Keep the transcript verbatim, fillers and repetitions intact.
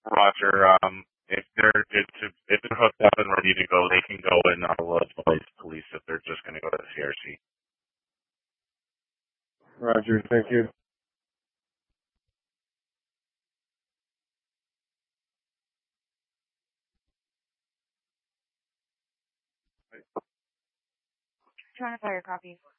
Roger. Um, if they're good to, if they're hooked up and ready to go, they can go, and I'll advise police if they're just going to go to the C R C. Roger. Thank you. Trying to fire copy.